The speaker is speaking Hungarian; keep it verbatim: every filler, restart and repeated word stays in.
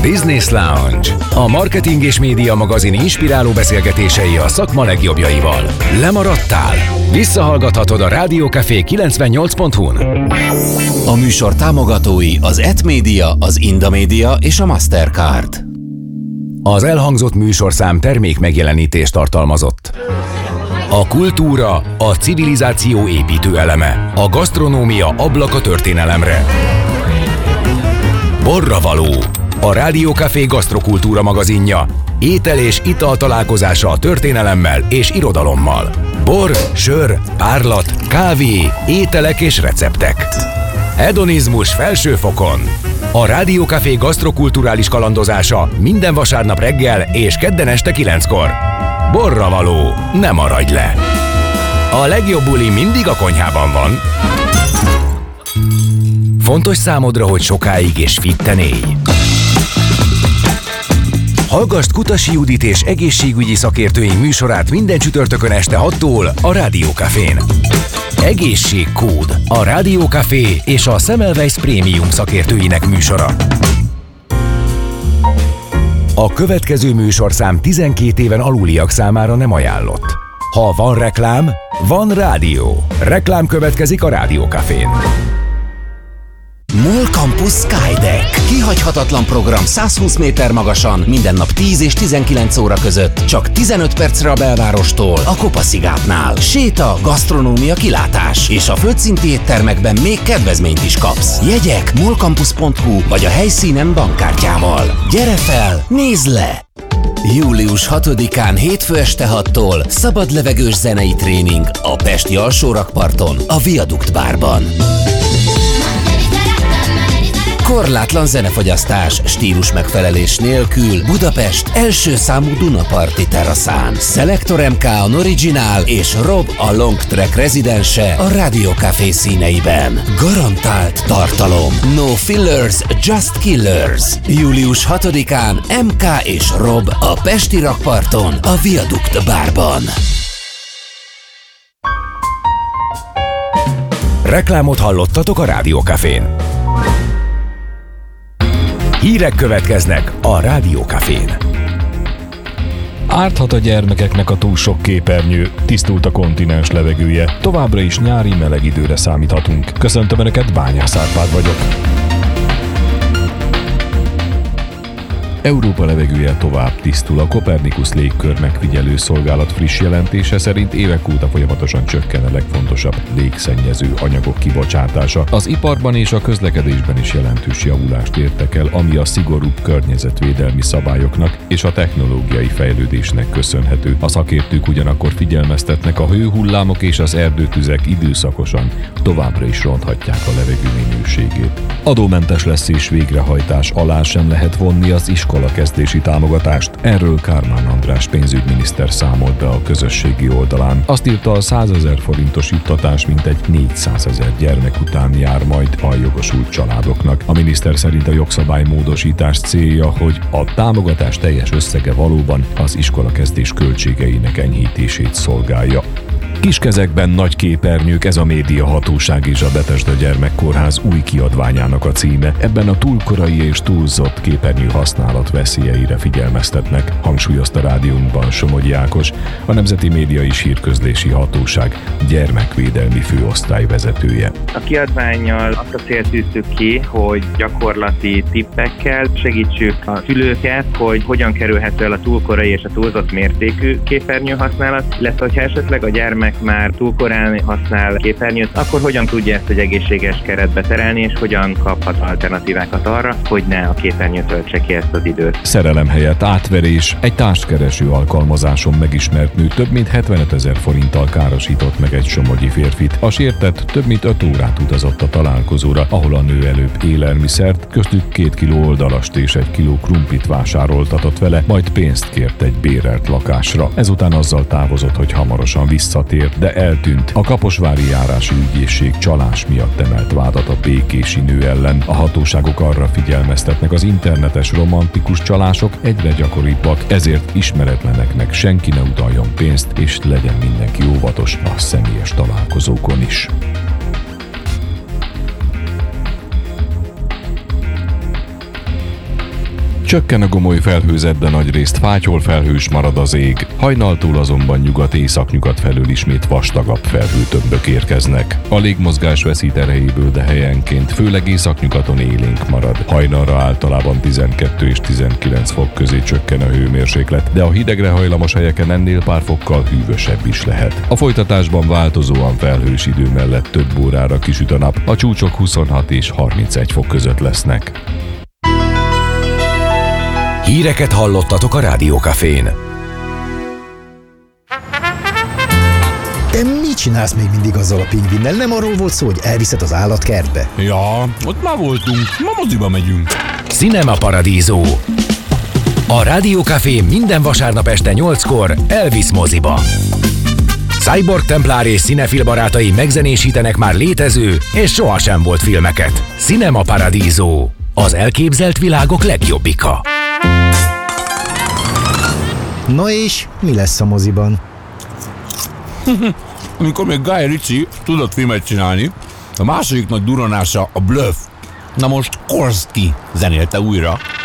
Business Lounge. A marketing és média magazin inspiráló beszélgetései a szakma legjobbjaival. Lemaradtál? Visszahallgathatod a Rádiókafé kilencvennyolc pont hu-n. A műsor támogatói az et Media, az Indamedia és a Mastercard. Az elhangzott műsorszám termék megjelenítést tartalmazott. A kultúra a civilizáció építő eleme. A gasztronómia ablak a történelemre. Borravaló. A Rádiókafé gasztrokultúra magazinja. Étel és ital találkozása a történelemmel és irodalommal. Bor, sör, árlat, kávé, ételek és receptek. Hedonizmus felső fokon. A Rádiókafé gasztrokulturális kalandozása minden vasárnap reggel és kedden este kilenckor. Borravaló, ne maradj le! A legjobb buli mindig a konyhában van. Fontos számodra, hogy sokáig és fitten élj. Hallgasd Kutasi Judit és egészségügyi szakértőink műsorát minden csütörtökön este hattól a Rádiókafén. Egészségkód, a Rádiókafé és a Semmelweis Prémium szakértőinek műsora. A következő műsorszám tizenkét éven aluliak számára nem ajánlott. Ha van reklám, van rádió. Reklám következik a Rádiókafén. MOL Campus Skydeck. Kihagyhatatlan program százhúsz méter magasan, minden nap tíz és tizenkilenc óra között, csak tizenöt percre a belvárostól, a Kopaszigátnál. Séta, gasztronómia, kilátás, és a földszinti éttermekben még kedvezményt is kapsz. Jegyek molcampus pont hu vagy a helyszínen bankkártyával. Gyere fel, nézd le! július hatodikán hétfő este hattól szabadlevegős zenei tréning a pesti alsórakparton, a Viadukt bárban. Korlátlan zenefogyasztás, stílus megfelelés nélkül Budapest első számú Dunaparti teraszán. Selector em ká a Original és Rob a Long Track rezidense a Rádiókafé színeiben. Garantált tartalom. No fillers, just killers. július hatodikán em ká és Rob a pesti rakparton, a Viadukt bárban. Reklámot hallottatok a Rádiókafén. Hírek következnek a Rádiókafén. Árthat a gyermekeknek a túl sok képernyő, tisztult a kontinens levegője, továbbra is nyári meleg időre számíthatunk. Köszöntöm Önöket, Bányász Árpád vagyok. Európa levegője tovább tisztul. A Copernicus légkör megfigyelő szolgálat friss jelentése szerint évek óta folyamatosan csökken a legfontosabb légszennyező anyagok kibocsátása. Az iparban és a közlekedésben is jelentős javulást értek el, ami a szigorúbb környezetvédelmi szabályoknak és a technológiai fejlődésnek köszönhető. A szakértők ugyanakkor figyelmeztetnek, a hőhullámok és az erdőtüzek időszakosan továbbra is ronthatják a levegő minőségét. Adómentes lesz és végrehajtás alá sem lehet vonni az iskola kezdési támogatást. Erről Kármán András pénzügyminiszter számolt be a közösségi oldalán. Azt írta, a százezer forintos juttatás mintegy négyszázezer gyermek után jár majd a jogosult családoknak. A miniszter szerint a jogszabálymódosítás célja, hogy a támogatás teljes összege valóban az iskolakezdés költségeinek enyhítését szolgálja. Kiskezekben nagy képernyők, ez a médiahatóság és a Bethesda Gyermekkórház új kiadványának a címe. Ebben a túlkorai és túlzott képernyő használat veszélyeire figyelmeztetnek, hangsúlyozta rádiónkban Somogyi Ákos, a Nemzeti Média és Hírközlési Hatóság gyermekvédelmi főosztály vezetője. A kiadvánnyal azt a célt tűztük ki, hogy gyakorlati tippekkel segítsük a szülőket, hogy hogyan kerülhető el a túlkorai és a túlzott mértékű képernyő használat, illetve hogyha esetleg a gyermek már túl korán használ képernyőt, akkor hogyan tudja ezt egy egészséges keretbe terelni, és hogyan kaphat alternatívákat arra, hogy ne a képernyőt töltse ki ezt az időt. Szerelem helyett átverés, egy társkereső alkalmazáson megismert nő több mint hetvenetezer forinttal károsított meg egy somogyi férfit. A sértett több mint öt órát utazott a találkozóra, ahol a nő előbb élelmiszert, köztük két kiló oldalast és egy kiló krumplit vásároltatott vele, majd pénzt kért egy bérelt lakásra. Ezután azzal távozott, hogy hamarosan visszatért, de eltűnt. A Kaposvári járási ügyészség csalás miatt emelt vádat a békési nő ellen. A hatóságok arra figyelmeztetnek, az internetes romantikus csalások egyre gyakoribbak, ezért ismeretleneknek senki ne utaljon pénzt, és legyen mindenki óvatos a személyes találkozókon is. Csökken a gomoly felhőzet, de nagyrészt fátyol felhős marad az ég. Hajnaltól azonban nyugat-északnyugat felől ismét vastagabb felhőtömbök érkeznek. A légmozgás veszít erejéből, de helyenként főleg északnyugaton élénk marad. Hajnalra általában tizenkettő és tizenkilenc fok közé csökken a hőmérséklet, de a hidegre hajlamos helyeken ennél pár fokkal hűvösebb is lehet. A folytatásban változóan felhős idő mellett több órára kisüt a nap, a csúcsok huszonhat és harmincegy fok között lesznek. Híreket hallottatok a Rádió Cafén. Te mit csinálsz még mindig azzal a pingvinnel? Nem arról volt szó, hogy elviszed az állatkertbe? Ja, ott már voltunk, ma moziba megyünk. Cinema Paradiso. A Rádió Café minden vasárnap este nyolckor elvisz moziba. Cyborg Templár és cinefil barátai megzenésítenek már létező és sohasem volt filmeket. Cinema Paradiso. Az elképzelt világok legjobbika. Na és mi lesz a moziban? Amikor még Guy Ritchie tudott filmet csinálni, a második nagy duranása a Bluff. Na most Korszki zenélte újra.